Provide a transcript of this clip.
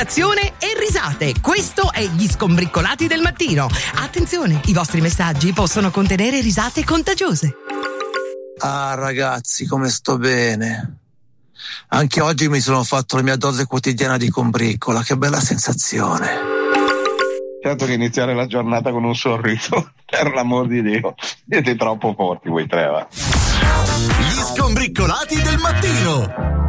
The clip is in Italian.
colazione e risate. Questo è Gli Scombriccolati del mattino. Attenzione, i vostri messaggi possono contenere risate contagiose. Ah ragazzi, come sto bene. Anche oggi mi sono fatto la mia dose quotidiana di combriccola, che bella sensazione. Certo che iniziare la giornata con un sorriso, per l'amor di Dio, siete troppo forti voi tre, va. Gli Scombriccolati del mattino.